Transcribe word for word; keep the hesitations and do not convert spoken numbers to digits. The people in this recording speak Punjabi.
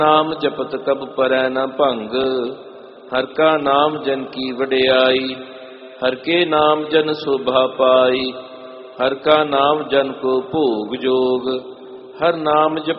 ਨਾਮ ਜਪਤ ਕਬ ਪਰੈ ਨ ਭੰਗ। ਹਰ ਕਾ ਨਾਮ ਜਨ ਕੀ ਵਡਿਆਈ। ਹਰ ਕੇ ਨਾਮ ਜਨ ਸ਼ੋਭਾ ਪਾਈ। ਹਰ ਕਾ ਨਾਮ ਜਨ ਕੋ ਭੋਗ ਜੋਗ। ਹਰ ਨਾਮ ਜਪ